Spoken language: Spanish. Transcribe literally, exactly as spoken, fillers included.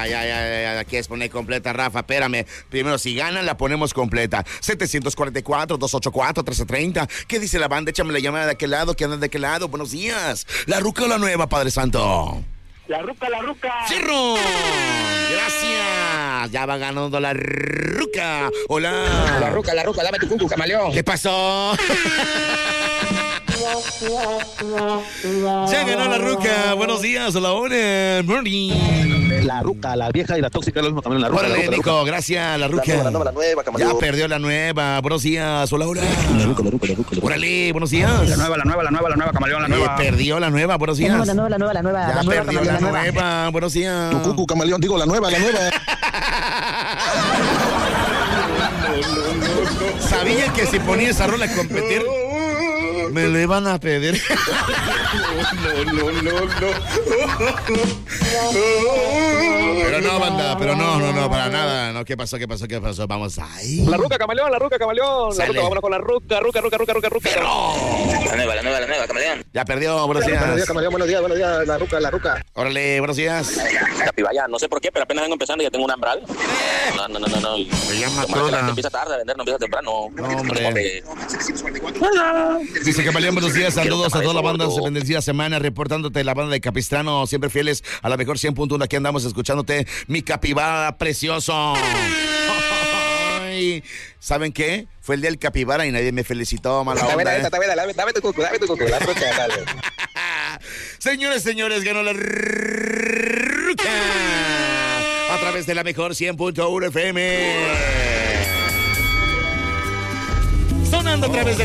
ya, ya, ya, ya, ya, quieres poner completa, Rafa, espérame. Primero, si ganan, la ponemos completa. setecientos cuarenta y cuatro, doscientos ochenta y cuatro, trece treinta. ¿Qué dice la banda? Échame la llamada de aquel lado, que anda de aquel lado. Buenos días. ¿La ruca o la nueva, Padre Santo? La ruca, la ruca. ¡Cierro! Gracias. Ya va ganando la ruca. Hola. La ruca, la ruca, dame tu cucu, camaleón. ¿Qué pasó? Ya ganó la ruca. Buenos días, hola, hola. Morning. La ruca, la vieja y la tóxica, lo mismo camaleón. La ruca, Órale, la ruca, Nico, la ruca. gracias, la ruca. La nueva, la nueva, la nueva, camaleón. Ya perdió la nueva. Buenos días, hola, hola. La ruca, la ruca, la ruca. Órale, buenos días. La nueva, la nueva, la nueva, la nueva, camaleón, la nueva. Eh, perdió la nueva, buenos días. La nueva, la nueva, la nueva, Ya la nueva, perdió la, la nueva. nueva, buenos días. Tu cucu, camaleón, digo la nueva, la nueva. Sabía que si ponía esa rola a competir, me lo iban a pedir. No, no, no, no. Pero no, banda, pero no, no, no, para nada. No, ¿qué pasó, qué pasó, qué pasó? Vamos ahí. La ruca, camaleón, la ruca, camaleón. Sale. La ruca, vámonos con la ruca, ruca, ruca, ruca, ruca, ruca. La nueva, la nueva, la nueva, camaleón. Ya perdió, buenos Buenos días, días. camaleón, buenos días, buenos días. La ruca, la ruca. Órale, buenos días. Capibaya, no sé por qué, pero apenas vengo empezando y ya tengo un hambral. No, no, no, no, no. Se llama Como la gente toda. empieza tarde a vender, no empieza temprano. No, hombre. Hombre. Dice que Camaleón, buenos días, saludos a toda la banda, se bendecida semana, reportándote la banda de Capistrano, siempre fieles a la mejor cien punto uno, aquí andamos escuchándote, mi capibara precioso. Ay, ¿saben qué? Fue el día del capibara y nadie me felicitó, mala Dame, onda. dame, ¿eh? dame, dame, dame tu cucu, dame tu cucu, la ruca, dale. Señores, señores, ganó la ruca a través de la mejor cien punto uno F M. Sonando a través de